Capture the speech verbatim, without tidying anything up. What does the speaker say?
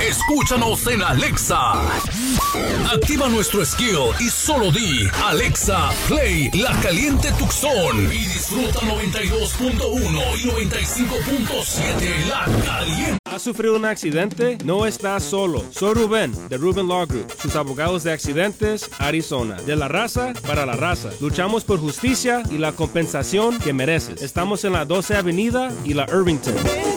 Escúchanos en Alexa. Activa nuestro skill y solo di Alexa, play La Caliente Tucson y disfruta noventa y dos punto uno y noventa y cinco punto siete La Caliente. ¿Has sufrido un accidente? No estás solo. Soy Rubén, de Rubén Law Group, sus abogados de accidentes, Arizona. De la raza para la raza. Luchamos por justicia y la compensación que mereces. Estamos en la doce Avenida y la Irvington.